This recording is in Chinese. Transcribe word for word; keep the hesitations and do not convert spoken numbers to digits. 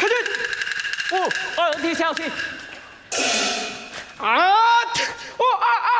开军！哦，二弟小心！啊！